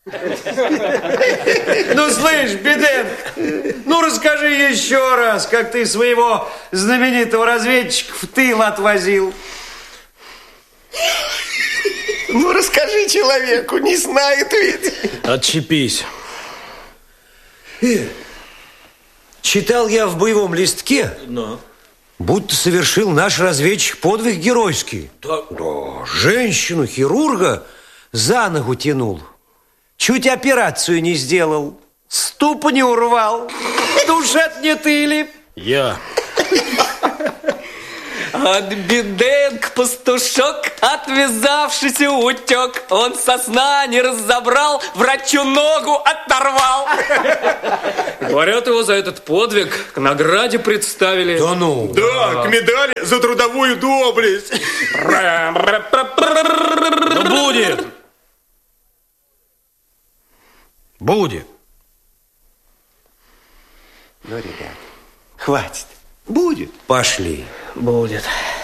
Ну, слышь, Беденко, ну расскажи еще раз, как ты своего знаменитого разведчика в тыл отвозил. Ну, расскажи человеку, не знает ведь. Отчепись. Читал я в боевом листке, будто совершил наш разведчик подвиг геройский. Да, женщину-хирурга за ногу тянул. Чуть операцию не сделал. Ступни урвал. Уж это не ты ли? Я. От Беденко пастушок, отвязавшийся утек. Он со сна не разобрал, врачу ногу оторвал. Говорят, его за этот подвиг к награде представили. Да ну? Да, к медали за трудовую доблесть. Да будет. Будет. Ну, ребят, хватит. Будет. Пошли. Будет.